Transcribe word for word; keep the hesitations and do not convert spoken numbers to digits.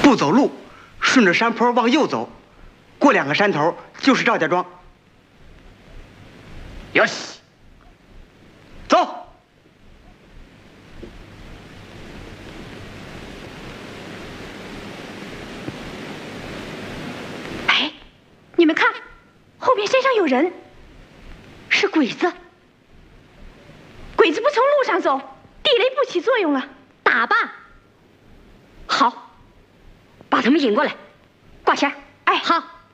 不走路，顺着山坡往右走，过两个山头就是赵家庄。 よし， 走。 哎，你们看，后边山上有人，是鬼子。鬼子不从路上走，地雷不起作用了，打吧。 好，把他们引过来，挂弦。 哎， 好。